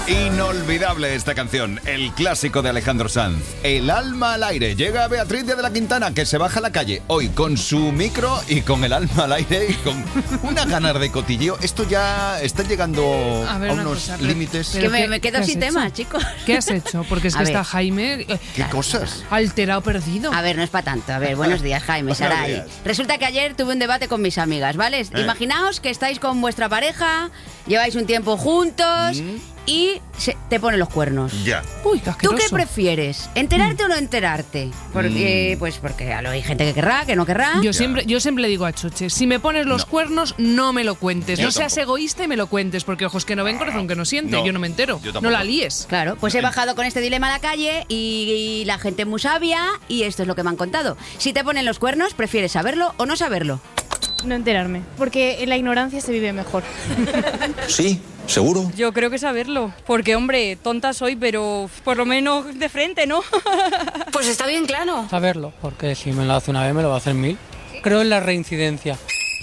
Inolvidable esta canción, el clásico de Alejandro Sanz. El alma al aire. Llega Beatriz Díaz de la Quintana, que se baja a la calle hoy con su micro y con el alma al aire y con una ganas de cotilleo. Esto ya está llegando a unos límites. Que me quedo sin tema, chicos. ¿Qué has hecho? Porque es que está Jaime... ¿Qué cosas? Alterado, perdido. A ver, no es para tanto. A ver, buenos días, Jaime, Saray. Resulta que ayer tuve un debate con mis amigas, ¿vale? Imaginaos que estáis con vuestra pareja, lleváis un tiempo juntos... y te ponen los cuernos. Ya. Uy, qué asqueroso. ¿Tú qué prefieres? ¿Enterarte o no enterarte? Porque, pues porque hay gente que querrá, que no querrá. Yo siempre le digo a Choche, si me pones los cuernos, no me lo cuentes. No seas egoísta y me lo cuentes, porque ojos que no ven, corazón que no siente. Yo no me entero. No la líes. Claro, pues he bajado con este dilema a la calle y la gente es muy sabia y esto es lo que me han contado. Si te ponen los cuernos, ¿prefieres saberlo o no saberlo? No enterarme, porque en la ignorancia se vive mejor. Sí. ¿Seguro? Yo creo que saberlo, porque hombre, tonta soy, pero por lo menos de frente, ¿no? Pues está bien claro. Saberlo, porque si me lo hace una vez me lo va a hacer 1000. Creo en la reincidencia.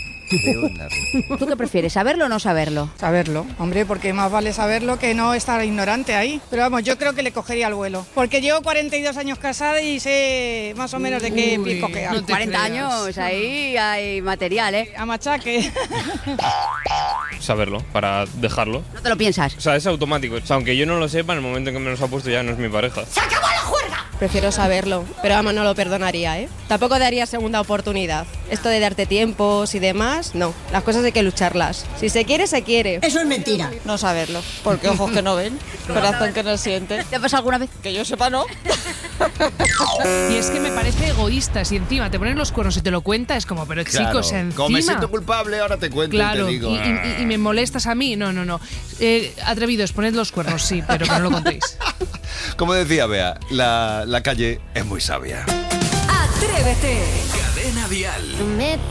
¿Tú qué prefieres, saberlo o no saberlo? Saberlo, hombre, porque más vale saberlo que no estar ignorante ahí. Pero vamos, yo creo que le cogería el vuelo. Porque llevo 42 años casada y sé más o menos de qué pie cojear. No 40 años, ahí hay material, ¿eh? A machaque. Saberlo, para dejarlo. ¿No te lo piensas? O sea, es automático. O sea, aunque yo no lo sepa, en el momento en que me los ha puesto ya no es mi pareja. ¡Se acabó la juerga! Prefiero saberlo, pero vamos, no lo perdonaría, ¿eh? Tampoco daría segunda oportunidad. Esto de darte tiempos y demás, no. Las cosas hay que lucharlas. Si se quiere, se quiere. Eso es mentira. No saberlo, porque ojos que no ven, corazón que no siente. ¿Te ha pasado alguna vez? Que yo sepa, no. Y es que me parece egoísta. Si encima te ponen los cuernos y te lo cuenta, es como, pero claro, chicos, encima... Como me siento culpable, ahora te cuento claro, y te digo... y me molestas a mí. No. Atrevidos, poned los cuernos, sí, pero que no lo contéis. Como decía Bea, la calle es muy sabia. Atrévete. Cadena Dial. Me